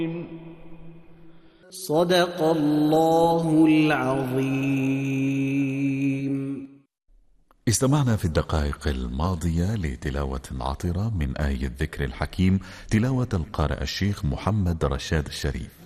صدق الله العظيم. استمعنا في الدقائق الماضية لتلاوة عطرة من آية الذكر الحكيم، تلاوة القارئ الشيخ محمد رشاد الشريف.